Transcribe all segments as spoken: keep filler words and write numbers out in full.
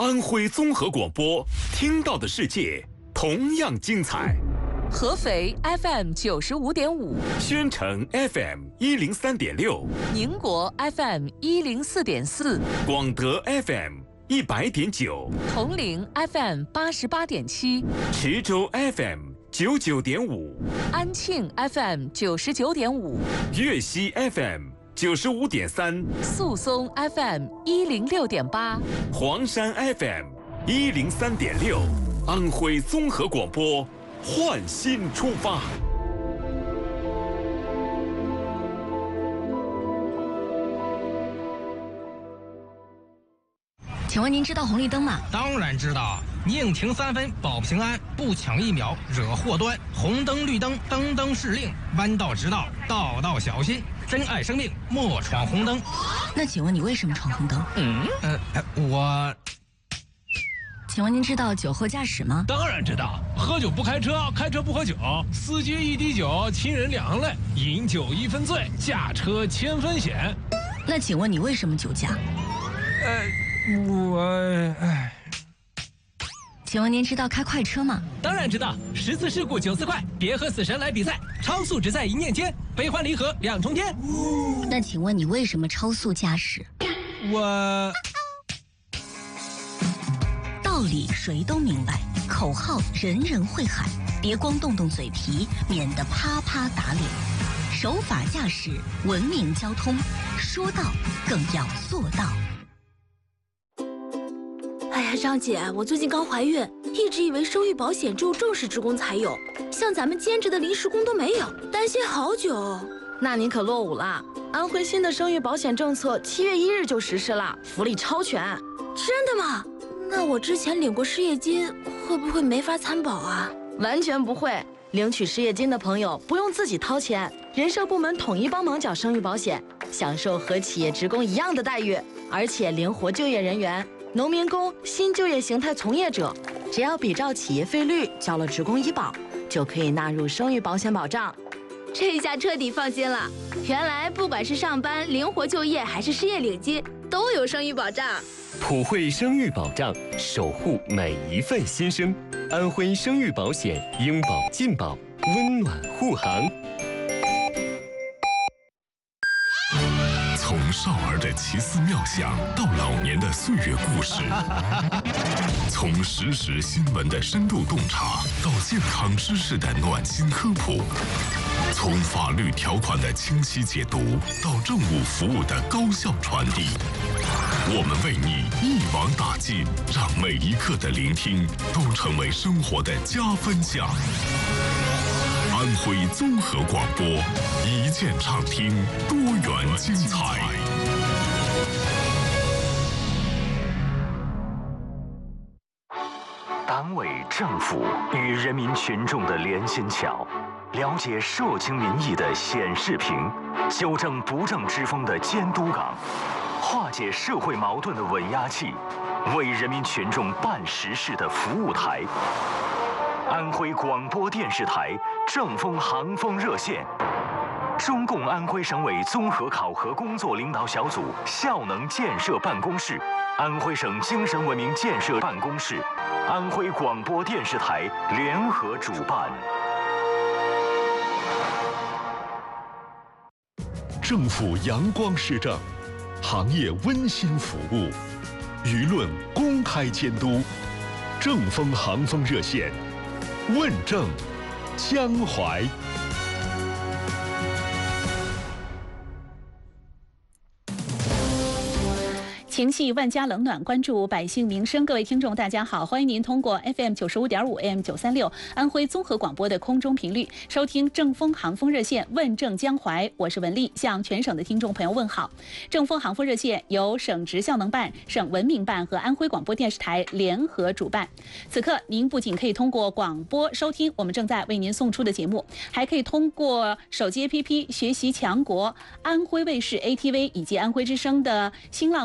安徽综合广播，听到的世界同样精彩。 合肥 F M 九十五点五， 宣城 F M 一零三点六， 宁国 F M 一零四点四， 广德 F M 一百点九， 铜陵 F M 八十八点七， 池州 F M 九九点五， 安庆 F M 九十九点五， 粤西 F M 九十五点三， 宿松 F M 一零六点八， 黄山 F M 一零三点六，安徽综合广播。焕新出发。 请问您知道红绿灯吗？ 当然知道，宁停三分保平安，不抢一秒惹祸端。红灯绿灯灯灯是令，弯道直道道道小心。珍爱生命，莫闯红灯。 那请问你为什么闯红灯？ 嗯呃我。 请问您知道酒后驾驶吗？ 当然知道，喝酒不开车，开车不喝酒，司机一滴酒，亲人两行泪，饮酒一分醉，驾车千分险。 那请问你为什么酒驾？ 呃，我唉。 请问您知道开快车吗？ 当然知道，十次事故九次快，别和死神来比赛，超速只在一念间，悲欢离合两重天。 那请问你为什么超速驾驶？ 我。 道理谁都明白，口号人人会喊，别光动动嘴皮，免得啪啪打脸。守法驾驶，文明交通，说到更要做到。 哎呀，张姐，我最近刚怀孕，一直以为生育保险只有正式职工才有，像咱们兼职的临时工都没有，担心好久。 那你可落伍了，安徽新的生育保险政策七月一日就实施了，福利超全。 真的吗？那我之前领过失业金，会不会没法参保啊？ 完全不会，领取失业金的朋友不用自己掏钱，人社部门统一帮忙缴生育保险，享受和企业职工一样的待遇，而且灵活就业人员、农民工、新就业形态从业者，只要比照企业费率交了职工医保，就可以纳入生育保险保障。 这下彻底放心了，原来不管是上班、灵活就业还是失业领金，都有生育保障。 普惠生育保障，守护每一份新生。安徽生育保险，应保尽保，温暖护航。 从少儿的奇思妙想到老年的岁月故事，从实时新闻的深度洞察到健康知识的暖心科普，从法律条款的清晰解读到政务服务的高效传递，我们为你一网打尽，让每一刻的聆听都成为生活的加分项。安徽综合广播，一键畅听，多元精彩。 党委政府与人民群众的连心桥，了解社情民意的显示屏，纠正不正之风的监督岗，化解社会矛盾的稳压器，为人民群众办实事的服务台。安徽广播电视台正风航风热线，中共安徽省委综合考核工作领导小组效能建设办公室，安徽省精神文明建设办公室，安徽广播电视台联合主办。 政府阳光施政，行业温馨服务，舆论公开监督，正风航风热线，问政江淮。 情系万家冷暖，关注百姓民生。各位听众，大家好，欢迎您通过 F M 九十五点五 A M 九三六安徽综合广播的空中频率收听正风航风热线，问政江淮。我是文丽，向全省的听众朋友问好。正风航风热线由省直效能办、省文明办和安徽广播电视台联合主办。此刻，您不仅可以通过广播收听我们正在为您送出的节目，还可以通过手机 A P P 学习强国、安徽卫视 A T V 以及安徽之声的新浪官方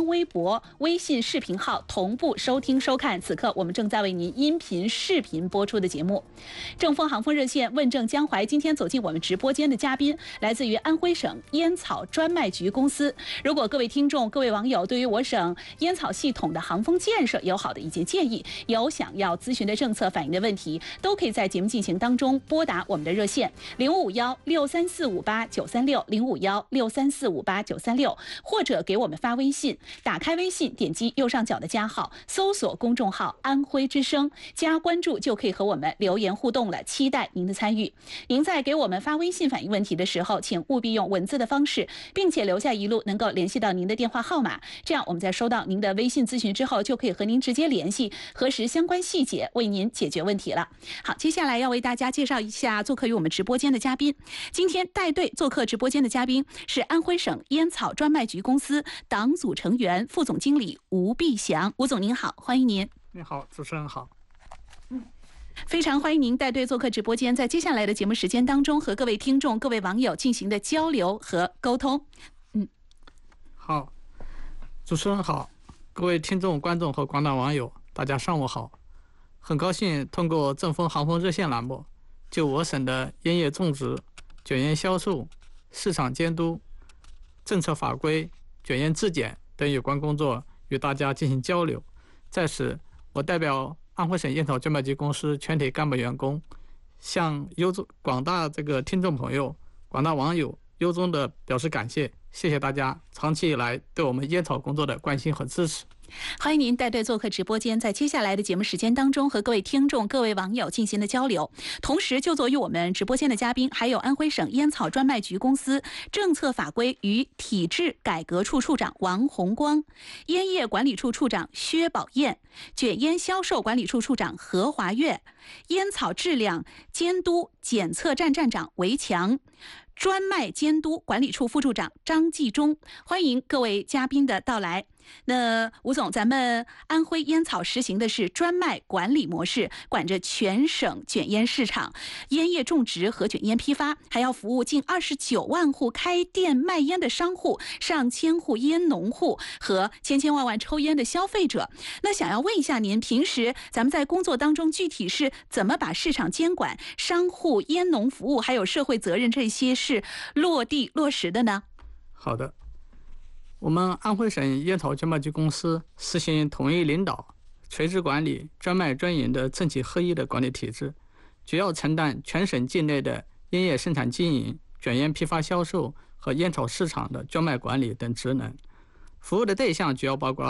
央微博、微信视频号同步收听收看。此刻我们正在为您音频、视频播出的节目。正风航风热线问政江淮，今天走进我们直播间的嘉宾来自于安徽省烟草专卖局公司。如果各位听众、各位网友对于我省烟草系统的航风建设有好的意见建议，有想要咨询的政策反映的问题，都可以在节目进行当中拨打我们的热线零五幺六三四五八九三六零五幺六三四五八九三六，或者给我们发微信。打开微信，点击右上角的加号，搜索公众号安徽之声，加关注就可以和我们留言互动了，期待您的参与。您在给我们发微信反映问题的时候，请务必用文字的方式，并且留下一路能够联系到您的电话号码，这样我们在收到您的微信咨询之后，就可以和您直接联系，核实相关细节，为您解决问题了。好，接下来要为大家介绍一下做客于我们直播间的嘉宾。今天带队做客直播间的嘉宾是安徽省烟草专卖局公司党组成员、副总经理吴必祥。吴总您好，欢迎您。 你好，主持人好。 非常欢迎您带队做客直播间，在接下来的节目时间当中，和各位听众、各位网友进行的交流和沟通。嗯， 好，主持人好，各位听众、观众和广大网友，大家上午好。很高兴通过正风航风热线栏目，就我省的烟叶种植、卷烟销售、市场监督、政策法规、卷烟质检等有关工作与大家进行交流。在此，我代表安徽省烟草专卖局公司全体干部员工，向优中广大这个听众朋友、广大网友由衷的表示感谢，谢谢大家长期以来对我们烟草工作的关心和支持。 欢迎您带队做客直播间，在接下来的节目时间当中和各位听众、各位网友进行的交流。同时就座于我们直播间的嘉宾还有安徽省烟草专卖局公司政策法规与体制改革处处长王红光、烟业管理处处长薛宝燕、卷烟销售管理处处长何华月、烟草质量监督检测站站长韦强、专卖监督管理处副处长张继忠。欢迎各位嘉宾的到来。那吴总，咱们安徽烟草实行的是专卖管理模式，管着全省卷烟市场、烟叶种植和卷烟批发，还要服务近二十九万户开店卖烟的商户、上千户烟农户和千千万万抽烟的消费者。那想要问一下您，平时咱们在工作当中具体是怎么把市场监管、商户、烟农服务还有社会责任这些是落地落实的呢？ 好的。我们安徽省烟草专卖局公司实行统一领导、垂直管理、专卖专营的政企合一的管理体制，主要承担全省境内的烟叶生产经营、卷烟批发销售和烟草市场的专卖管理等职能。服务的对象主要包括